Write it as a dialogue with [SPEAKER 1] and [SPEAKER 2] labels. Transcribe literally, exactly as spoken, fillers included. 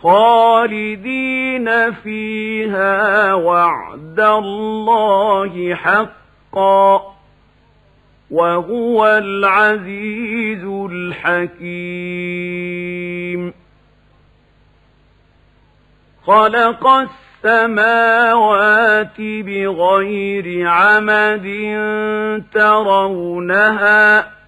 [SPEAKER 1] خالدين فيها وعد الله حقا وهو العزيز الحكيم. خلق السماوات بغير عمد ترونها